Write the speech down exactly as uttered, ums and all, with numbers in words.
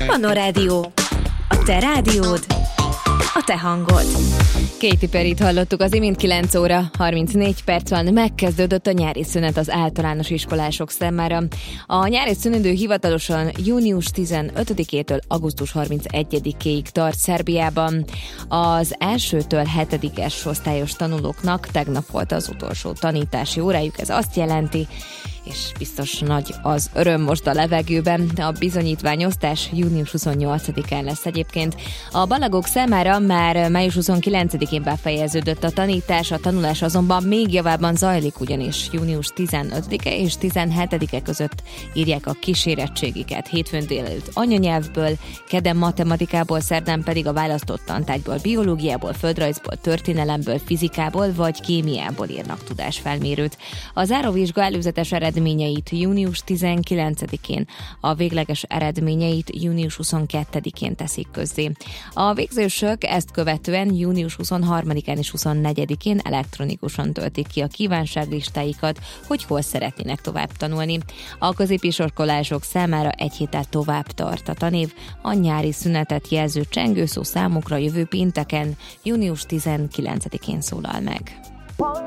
Panorádió. A te rádiód, a te hangod. Katy Perryt hallottuk az imént. Kilenc óra harmincnégy perc van, megkezdődött a nyári szünet az általános iskolások számára. A nyári szünidő hivatalosan június tizenötödikétől augusztus harmincegyedikéig tart Szerbiában. Az elsőtől hetedikes osztályos tanulóknak tegnap volt az utolsó tanítási órájuk, ez azt jelenti, és biztos nagy az öröm most a levegőben. A bizonyítványosztás június huszonnyolcadikán lesz egyébként. A balagok számára már május huszonkilencedikén befejeződött a tanítás, a tanulás azonban még javában zajlik, ugyanis június tizenötödike és tizenhetedike között írják a kísérettségiket. Hétfőn délelőtt anyanyelvből, kedden matematikából, szerdán pedig a választott tantárgyból, biológiából, földrajzból, történelemből, fizikából vagy kémiából írnak tudásfelmérőt. A záróvizsga előzetes eredményeit június tizenkilencedikén, a végleges eredményeit június huszonkettedikén teszik közzé. A végzősök ezt követően június huszonharmadikán és huszonnegyedikén elektronikusan töltik ki a kívánságlistáikat, hogy hol szeretnének tovább tanulni. A középiskolások számára egy héttel tovább tart a tanév, a nyári szünetet jelző csengőszó számukra jövő pénteken, június tizenkilencedikén szólal meg.